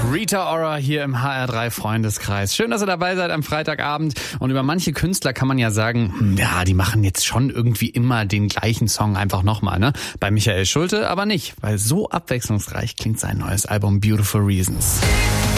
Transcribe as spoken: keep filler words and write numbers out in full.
Rita Ora hier im H R drei Freundeskreis. Schön, dass ihr dabei seid am Freitagabend. Und über manche Künstler kann man ja sagen, ja, die machen jetzt schon irgendwie immer den gleichen Song einfach nochmal, ne? Bei Michael Schulte aber nicht, weil so abwechslungsreich klingt sein neues Album Beautiful Reasons.